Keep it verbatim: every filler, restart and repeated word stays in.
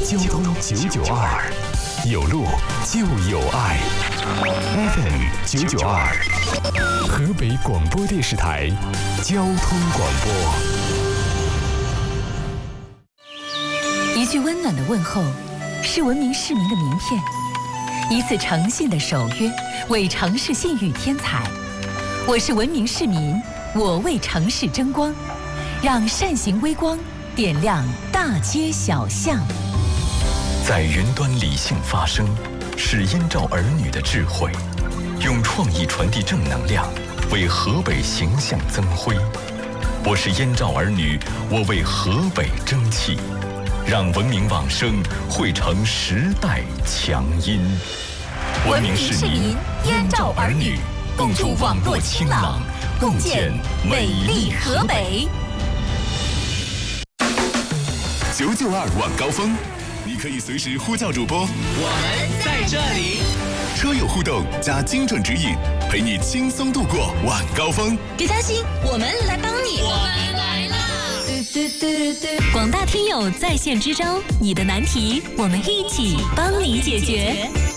交通九九二，有路就有爱。F M 九九二，河北广播电视台交通广播。 一句温暖的问候，是文明市民的名片；一次诚信的守约，为城市信誉添彩。我是文明市民，我为城市争光，让善行微光点亮大街小巷。 在云端理性发声，是燕赵儿女的智慧，用创意传递正能量，为河北形象增辉。我是燕赵儿女，我为河北争气，让文明往声汇成时代强音。 文明市民，燕赵儿女，共筑网络清朗，共建美丽河北。 九九二晚高峰，你可以随时呼叫主播，我们在这里。 车友互动加精准指引，陪你轻松度过晚高峰。 别担心，我们来帮你。 我们来啦！ 广大听友在线支招，你的难题我们一起帮你解决。